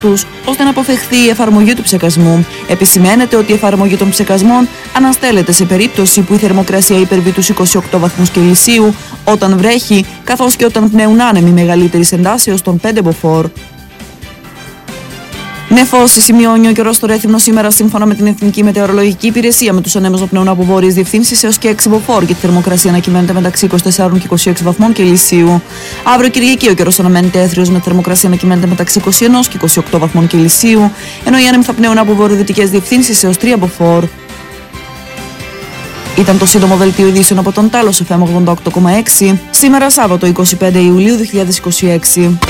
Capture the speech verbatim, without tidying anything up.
τους, ώστε να αποφευχθεί η εφαρμογή του ψεκασμού. Επισημαίνεται ότι η εφαρμογή των ψεκασμών αναστέλλεται σε περίπτωση που η θερμοκρασία υπερβεί τους είκοσι οκτώ βαθμούς Κελσίου, όταν βρέχει, καθώς και όταν πνέουν άνεμοι μεγαλύτερης εντάσεως των πέντε μποφόρ. Νεφώσει σημειώνει ο καιρός στο Ρέθυμνο σήμερα, σύμφωνα με την Εθνική Μετεωρολογική Υπηρεσία, με τους ανέμους να πνέουν από βόρειες διευθύνσεις έως και έξι μποφόρ και τη θερμοκρασία να κυμαίνεται μεταξύ είκοσι τεσσάρων και είκοσι έξι βαθμών Κελσίου. Αύριο Κυριακή ο καιρός αναμένεται έθριος με θερμοκρασία να κυμαίνεται μεταξύ είκοσι ένα και είκοσι οκτώ βαθμών Κελσίου, ενώ οι άνεμοι θα πνέουν από βορειοδυτικές διευθύνσεις έως τρία μποφόρ. Ήταν το σύντομο δελτίο ειδήσεων από τον Τάλος εφ εμ ογδόντα οκτώ κόμμα έξι, σήμερα Σάββατο εικοστή πέμπτη Ιουλίου δύο χιλιάδες είκοσι έξι.